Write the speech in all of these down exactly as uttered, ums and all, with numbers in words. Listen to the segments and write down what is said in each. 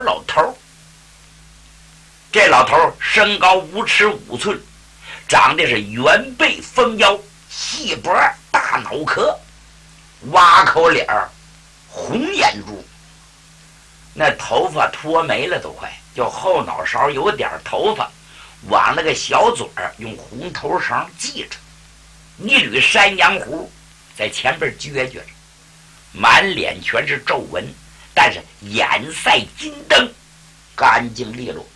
老头。这老头身高五尺五寸，长得是圆背丰腰，细脖大脑壳，挖口脸儿，红眼珠，那头发脱没了都快，就后脑勺有点头发，往那个小嘴儿用红头绳系着，一缕山羊胡在前边撅撅着，满脸全是皱纹，但是眼赛金灯，干净利落。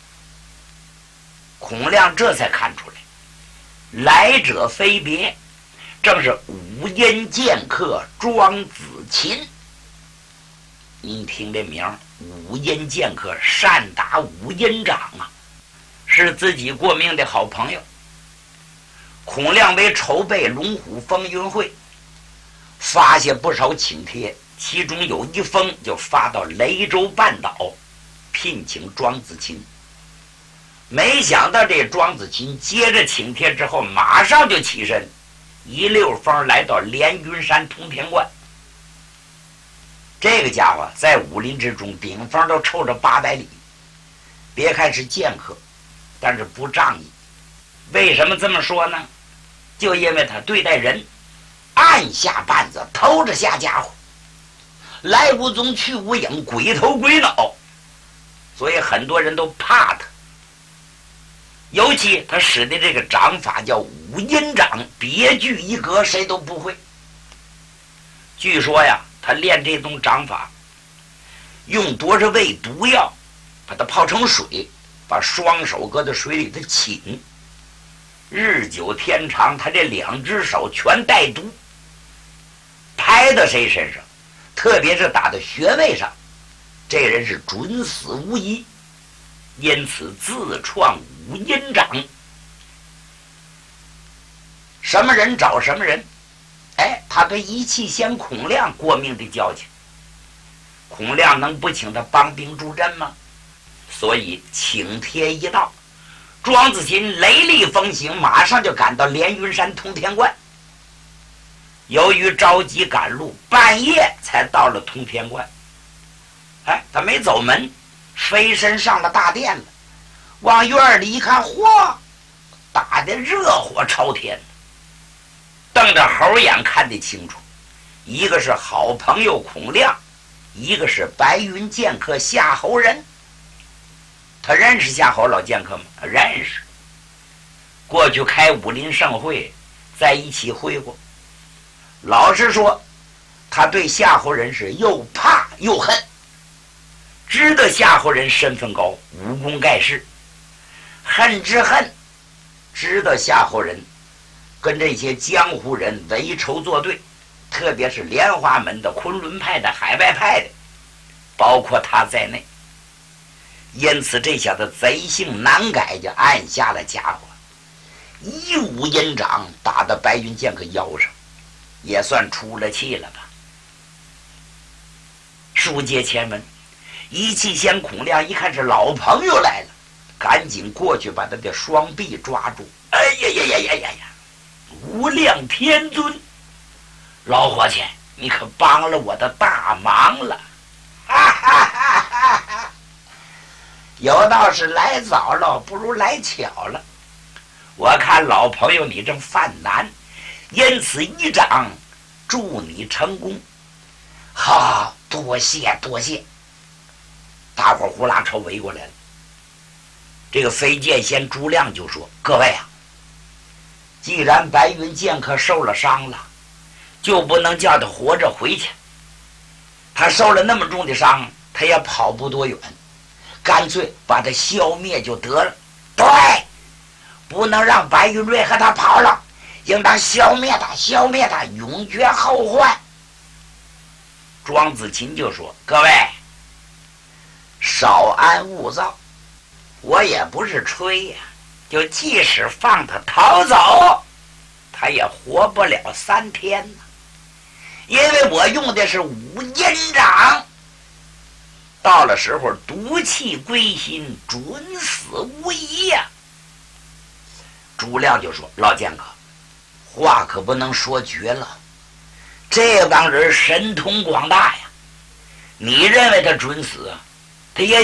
孔亮这才看出来，来者非别，正是五阴剑客庄子琴。你听这名，五阴剑客，善打五阴掌啊，是自己过命的好朋友。孔亮为筹备龙虎风云会，发下不少请帖，其中有一封就发到雷州半岛，聘请庄子琴。没想到这庄子琴接着请帖之后，马上就起身，一溜风来到连云山通天观。这个家伙在武林之中顶风都抽着八百里，别看是剑客，但是不仗义。为什么这么说呢？就因为他对待人按下绊子，偷着下家伙，来无踪去无影，鬼头鬼脑，所以很多人都怕他。尤其他使的这个掌法叫五阴掌，别具一格，谁都不会。据说呀，他练这种掌法，用多少味毒药把它泡成水，把双手搁在水里头浸，日久天长，他这两只手全带毒，拍到谁身上，特别是打到穴位上，这人是准死无疑。因此自创五阴掌。什么人找什么人，哎，他跟一气仙孔亮过命的交情，孔亮能不请他帮兵助阵吗？所以请帖一到，庄子琴雷厉风行，马上就赶到连云山通天观。由于着急赶路，半夜才到了通天观。哎，他没走门，飞身上了大殿了，往院里一看，嚯，打得热火朝天，瞪着猴眼看得清楚，一个是好朋友孔亮，一个是白云剑客夏侯仁。他认识夏侯老剑客吗？认识，过去开武林盛会在一起会过。老实说，他对夏侯仁是又怕又恨。知道夏侯仁身份高，武功盖世，恨之恨，知道夏侯仁跟这些江湖人为仇作对，特别是莲花门的、昆仑派的、海外派的，包括他在内。因此这小子贼性难改，就按下了家伙，一五阴掌打到白云剑客腰上，也算出了气了吧。书接前文，一气仙孔亮一看是老朋友来了，赶紧过去把他的双臂抓住。哎呀呀呀呀呀呀！无量天尊，老伙计，你可帮了我的大忙了！哈哈哈哈哈！有道是来早了不如来巧了，我看老朋友你正犯难，因此一掌祝你成功。好，多谢多谢。大伙呼啦朝围过来了。这个飞剑仙朱亮就说：“各位啊，既然白云剑客受了伤了，就不能叫他活着回去。他受了那么重的伤，他也跑不多远，干脆把他消灭就得了。对，不能让白云瑞和他跑了，应当消灭他，消灭他，永绝后患。”庄子琴就说：“各位，稍安勿躁，我也不是吹呀、啊，就即使放他逃走，他也活不了三天呢，因为我用的是五阴掌，到了时候毒气归心，准死无疑呀、啊。”朱亮就说：“老剑客，话可不能说绝了，这帮人神通广大呀，你认为他准死，他也